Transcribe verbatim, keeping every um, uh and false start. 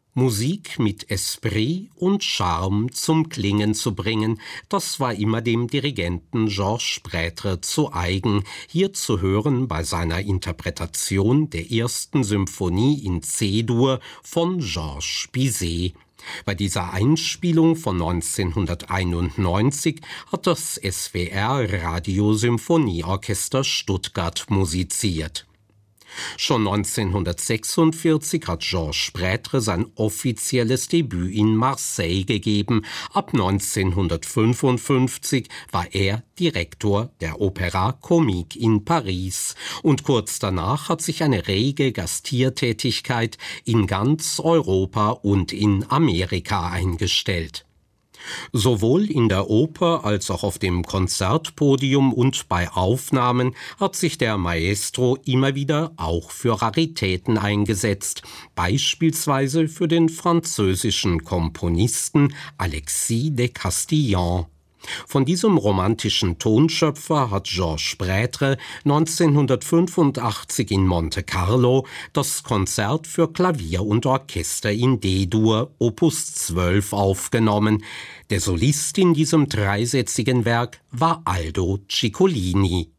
Musik mit Esprit und Charme zum Klingen zu bringen, das war immer dem Dirigenten Georges Prêtre zu eigen, hier zu hören bei seiner Interpretation der ersten Symphonie in C-Dur von Georges Bizet. Bei dieser Einspielung von neunzehnhunderteinundneunzig hat das S W R Radiosymphonieorchester Stuttgart musiziert. Schon neunzehnhundertsechsundvierzig hat Georges Prêtre sein offizielles Debüt in Marseille gegeben. Ab neunzehnhundertfünfundfünfzig war er Direktor der Opéra Comique in Paris. Und kurz danach hat sich eine rege Gastiertätigkeit in ganz Europa und in Amerika eingestellt. Sowohl in der Oper als auch auf dem Konzertpodium und bei Aufnahmen hat sich der Maestro immer wieder auch für Raritäten eingesetzt, beispielsweise für den französischen Komponisten Alexis de Castillon. Von diesem romantischen Tonschöpfer hat Georges Prêtre neunzehnhundertfünfundachtzig in Monte Carlo das Konzert für Klavier und Orchester in D-Dur Opus zwölf aufgenommen. Der Solist in diesem dreisätzigen Werk war Aldo Ciccolini.